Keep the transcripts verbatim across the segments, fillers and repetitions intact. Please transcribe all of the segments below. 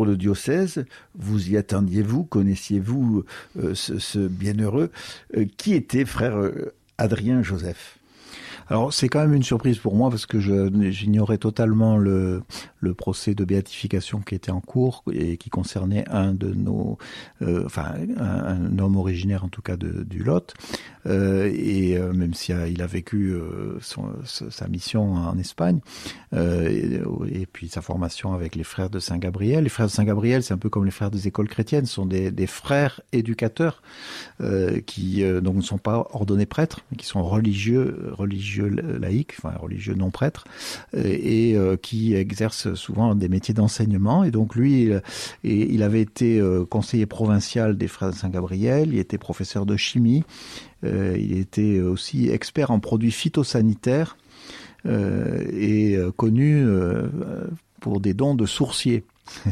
pour le diocèse. Vous y attendiez-vous? Connaissiez-vous euh, ce, ce bienheureux? euh, Qui était frère euh, Adrien Joseph? Alors c'est quand même une surprise pour moi parce que je, j'ignorais totalement le, le procès de béatification qui était en cours et qui concernait un de nos, euh, enfin un, un homme originaire en tout cas de, du Lot. Euh, et euh, même si euh, il a vécu euh, son, sa mission en Espagne euh, et, et puis sa formation avec les frères de Saint-Gabriel. Les frères de Saint-Gabriel, c'est un peu comme les frères des écoles chrétiennes, ce sont des, des frères éducateurs euh, qui euh, donc ne sont pas ordonnés prêtres, mais qui sont religieux, religieux laïcs, enfin religieux non prêtres, et, et euh, qui exercent souvent des métiers d'enseignement. Et donc lui, il, et, il avait été euh, conseiller provincial des frères de Saint-Gabriel, il était professeur de chimie. Euh, il était aussi expert en produits phytosanitaires euh, et euh, connu euh, pour des dons de sourcier.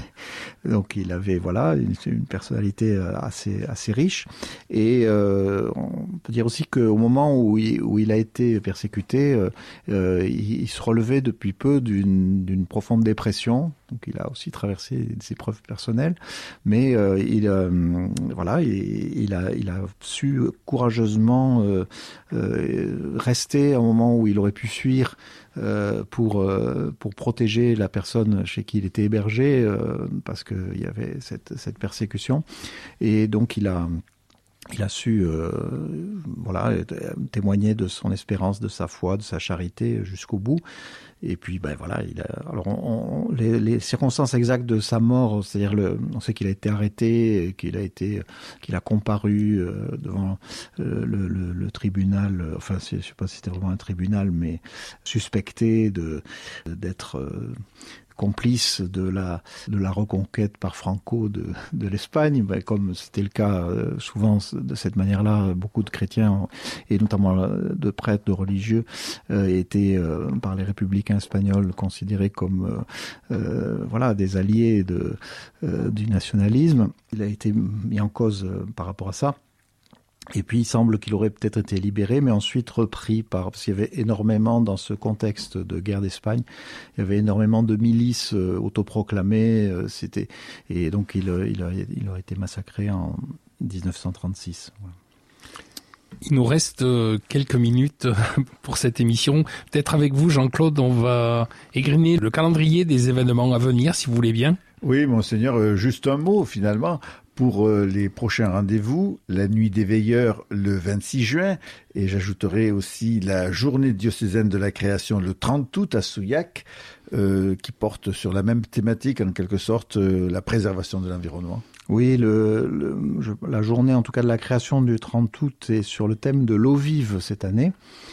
Donc il avait voilà une, une personnalité assez assez riche et euh, on peut dire aussi qu'au moment où il, où il a été persécuté, euh, euh, il, il se relevait depuis peu d'une, d'une profonde dépression. Donc il a aussi traversé des épreuves personnelles, mais euh, il euh, voilà il, il a il a su courageusement euh, euh, rester à un moment où il aurait pu fuir euh, pour euh, pour protéger la personne chez qui il était hébergé euh, parce que il y avait cette cette persécution, et donc il a Il a su euh, voilà, témoigner de son espérance, de sa foi, de sa charité jusqu'au bout. Et puis, ben voilà, il a, alors on, on, les, les circonstances exactes de sa mort, c'est-à-dire le, on sait qu'il a été arrêté, qu'il a été, qu'il a comparu euh, devant euh, le, le, le tribunal. Enfin, je ne sais pas si c'était vraiment un tribunal, mais suspecté de d'être euh, complice de la de la reconquête par Franco de de l'Espagne, ben, comme c'était le cas euh, souvent de cette manière-là, beaucoup de chrétiens et notamment de prêtres, de religieux euh, étaient euh, par les républicains espagnols considérés comme euh, euh, voilà des alliés de euh, du nationalisme. Il a été mis en cause euh, par rapport à ça. Et puis il semble qu'il aurait peut-être été libéré, mais ensuite repris par, parce qu'il y avait énormément dans ce contexte de guerre d'Espagne, il y avait énormément de milices euh, autoproclamées, euh, c'était, et donc il, il, a, il aurait été massacré en dix-neuf cent trente-six. Voilà. Il nous reste quelques minutes pour cette émission. Peut-être avec vous, Jean-Claude, on va égrener le calendrier des événements à venir, si vous voulez bien. Oui, monseigneur, juste un mot finalement. Pour les prochains rendez-vous, la nuit des veilleurs le vingt-six juin, et j'ajouterai aussi la journée diocésaine de la création le trente août à Souillac, euh, qui porte sur la même thématique, en quelque sorte, euh, la préservation de l'environnement. Oui, le, le, je, la journée en tout cas de la création du trente août est sur le thème de l'eau vive cette année.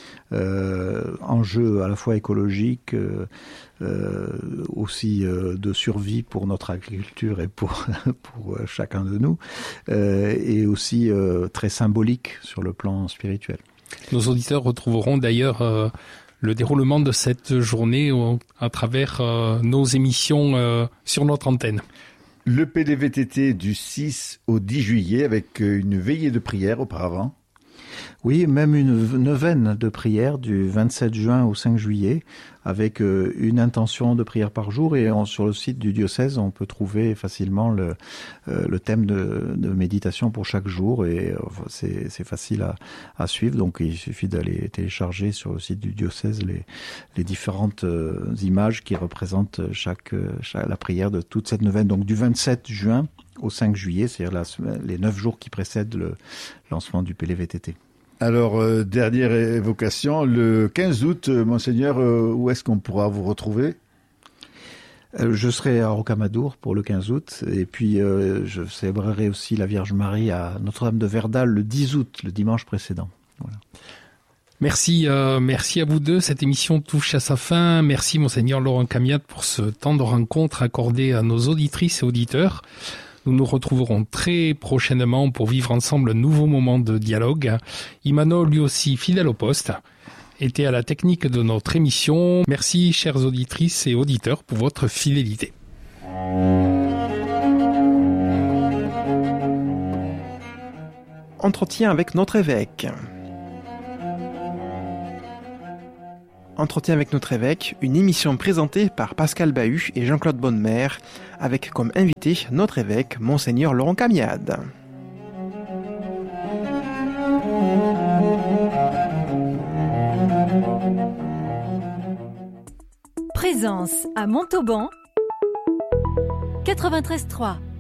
Euh, enjeu à la fois écologique, euh, euh, aussi euh, de survie pour notre agriculture et pour, pour euh, chacun de nous, euh, et aussi euh, très symbolique sur le plan spirituel. Nos auditeurs retrouveront d'ailleurs euh, le déroulement de cette journée au, à travers euh, nos émissions euh, sur notre antenne. Le P D V T T du six au dix juillet avec une veillée de prière auparavant. Oui, même une neuvaine de prière du vingt-sept juin au cinq juillet, avec euh, une intention de prière par jour. Et on, sur le site du diocèse, on peut trouver facilement le, euh, le thème de, de méditation pour chaque jour. Et euh, c'est, c'est facile à, à suivre. Donc il suffit d'aller télécharger sur le site du diocèse les, les différentes euh, images qui représentent chaque, chaque, la prière de toute cette neuvaine. Donc du vingt-sept juin au cinq juillet, c'est-à-dire la, les neuf jours qui précèdent le lancement du P D V T T. Alors, euh, dernière évocation, le quinze août, euh, monseigneur, euh, où est-ce qu'on pourra vous retrouver ? euh, Je serai à Rocamadour pour le quinze août, et puis euh, je célébrerai aussi la Vierge Marie à Notre-Dame de Verdal le dix août, le dimanche précédent. Voilà. Merci, euh, merci à vous deux. Cette émission touche à sa fin. Merci, monseigneur Laurent Camiat, pour ce temps de rencontre accordé à nos auditrices et auditeurs. Nous nous retrouverons très prochainement pour vivre ensemble un nouveau moment de dialogue. Imano, lui aussi fidèle au poste, était à la technique de notre émission. Merci, chères auditrices et auditeurs, pour votre fidélité. Entretien avec notre évêque. Entretien avec notre évêque, une émission présentée par Pascal Bahut et Jean-Claude Bonnemer, avec comme invité notre évêque, Monseigneur Laurent Camiade. Présence à Montauban quatre-vingt-treize trois.